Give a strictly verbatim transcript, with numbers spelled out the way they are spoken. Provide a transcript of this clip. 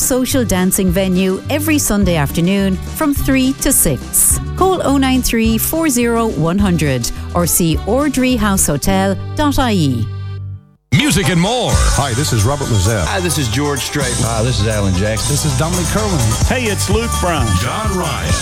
social dancing venue every Sunday afternoon from three to six. Call oh nine three, four oh, one hundred or see ordrey house hotel dot I E. Music and more. Hi, this is Robert Lozelle. Hi, this is George Strait. Hi, this is Alan Jackson. This is Dominic Curlin. Hey, it's Luke Brown. John Ryan.